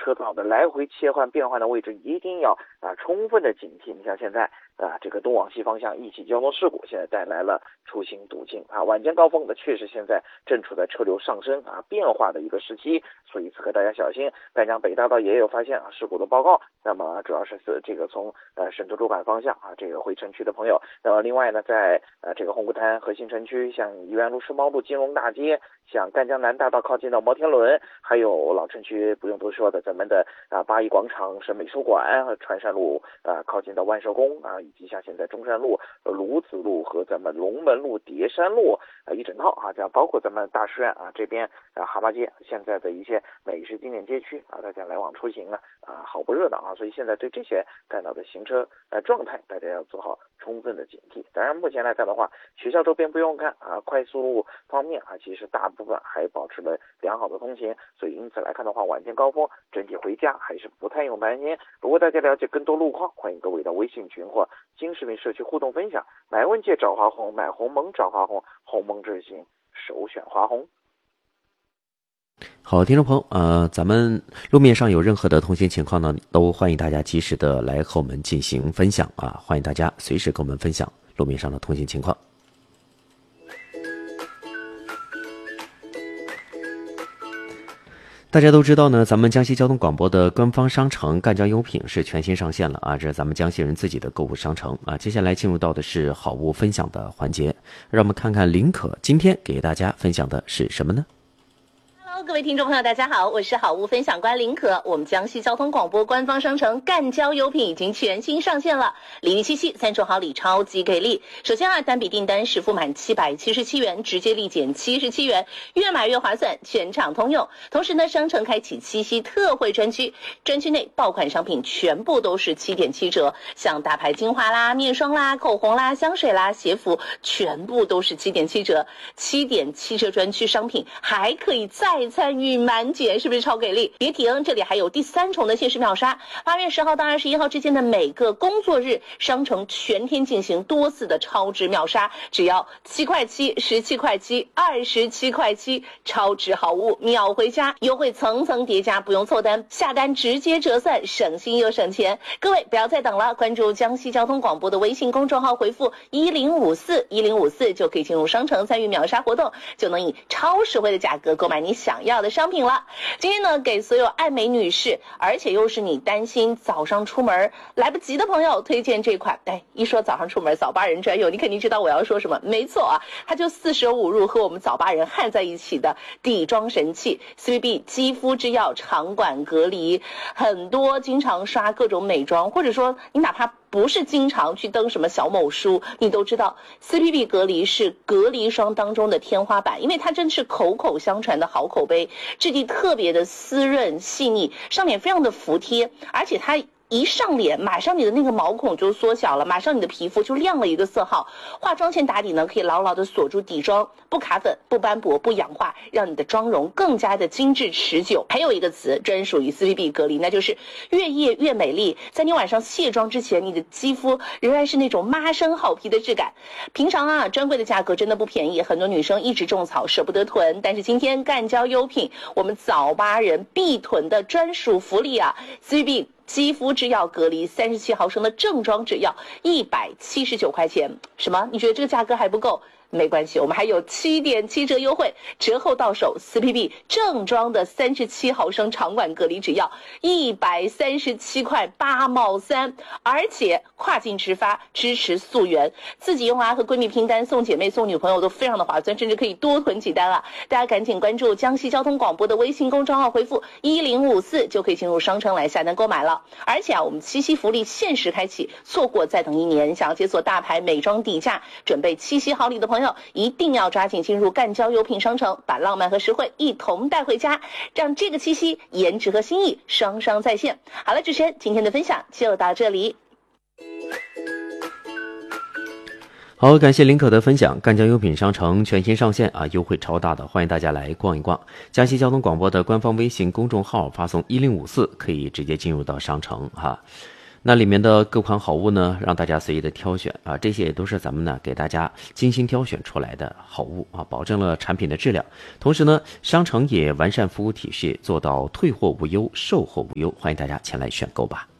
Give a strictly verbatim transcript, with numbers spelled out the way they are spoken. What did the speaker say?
车道的来回切换变换的位置一定要啊充分的警惕。你像现在啊这个东往西方向一起交通事故，现在带来了出行堵境啊，晚间高峰的确实现在正处在车流上升啊变化的一个时期，所以此刻大家小心。丹江北大道也有发现啊事故的报告，那么主要是这个从呃沈图主管方向啊这个回城区的朋友，那么另外呢在呃这个红谷滩核心城区，像愚园路、世贸路、金融大街，像赣江南大道靠近到摩天轮，还有老城区不用多说的咱们的啊八一广场省美术馆和川山路啊靠近到万寿宫啊，以及像现在中山路、卢子路和咱们龙门路、叠山路啊一整套啊，这样包括咱们大师院啊这边啊蛤蟆街现在的一些美食景点街区啊，大家来往出行啊啊好不热闹啊，所以现在对这些看到的行车呃状态，大家要做好充分的警惕。当然目前来看的话，学校周边不用看啊，快速路方面啊，其实大部分还保持了良好的通行，所以因此来看的话，晚间高峰整体回家还是不太用担心。如果大家了解更多路况，欢迎各位到微信群或金视频社区互动分享。买问界找华红，买鸿蒙找华红，鸿蒙之行首选华红。 好，听众朋友，呃，咱们路面上有任何的通行情况呢，都欢迎大家及时的来和我们进行分享啊！欢迎大家随时跟我们分享路面上的通行情况。大家都知道呢，咱们江西交通广播的官方商城赣江优品是全新上线了啊，这是咱们江西人自己的购物商城啊。接下来进入到的是好物分享的环节，让我们看看林可今天给大家分享的是什么呢？ 各位听众朋友大家好，我是好物分享官林可。我们江西交通广播官方商城赣交优品已经全新上线了，礼遇七夕三重好礼超级给力。首先啊，单笔订单实付满七百七十七元，直接立减七十七元，越买越划算，全场通用。同时呢，商城开启七夕特惠专区，专区内爆款商品全部都是七点七折，像大牌精华啦、面霜啦、口红啦、香水啦、鞋服，全部都是七点七折。七点七折专区商品还可以再参与满减，是不是超给力？别停，这里还有第三重的限时秒杀。八月十号到二十一号之间的每个工作日，商城全天进行多次的超值秒杀，只要七块七、十七块七、二十七块七，超值好物秒回家，优惠层层叠加，不用凑单，下单直接折算，省心又省钱。各位不要再等了，关注江西交通广播的微信公众号，回复一零五四一零五四就可以进入商城参与秒杀活动，就能以超实惠的价格购买你想要的商品了。今天呢，给所有爱美女士，而且又是你担心早上出门来不及的朋友，推荐这款。哎，一说早上出门早八人专用，你肯定知道我要说什么。没错啊，它就四舍五入和我们早八人焊在一起的底妆神器 C V B 肌肤之钥长管隔离。很多经常刷各种美妆，或者说你哪怕不是经常去登什么小某书，你都知道 C P B 隔离是隔离霜当中的天花板，因为它真是口口相传的好口碑，质地特别的湿润细腻，上脸非常的服帖，而且它一上脸，马上你的那个毛孔就缩小了，马上你的皮肤就亮了一个色号。化妆前打底呢，可以牢牢的锁住底妆，不卡粉、不斑驳、不氧化，让你的妆容更加的精致持久。还有一个词专属于 C V B 隔离，那就是越夜越美丽。在你晚上卸妆之前，你的肌肤仍然是那种妈生好皮的质感。平常啊，专柜的价格真的不便宜，很多女生一直种草舍不得囤，但是今天赣交优品，我们早八人必囤的专属福利啊 ，C V B。肌肤之钥隔离三十七毫升的正装只要一百七十九块钱，什么？你觉得这个价格还不够？没关系，我们还有七点七折优惠，折后到手 C P B 正装的三十七毫升长管隔离只要一百三十七块八毛三，而且跨境直发，支持溯源，自己用啊和闺蜜拼单，送姐妹送女朋友都非常的划算，甚至可以多囤几单啊！大家赶紧关注江西交通广播的微信公众号，回复一零五四就可以进入商城来下单购买了。而且啊，我们七夕福利限时开启，错过再等一年。想要解锁大牌美妆底价，准备七夕好礼的朋友，一定要抓紧进入赣交优品商城，把浪漫和实惠一同带回家，让这个七夕颜值和心意双双在线。好了，主持人今天的分享就到这里。 好，感谢林可的分享。赣交优品商城全新上线啊，优惠超大的，欢迎大家来逛一逛。江西交通广播的官方微信公众号发送一零五四，可以直接进入到商城哈。 那里面的各款好物呢，让大家随意的挑选啊，这些也都是咱们呢给大家精心挑选出来的好物啊，保证了产品的质量。同时呢，商城也完善服务体系，做到退货无忧、售后无忧，欢迎大家前来选购吧。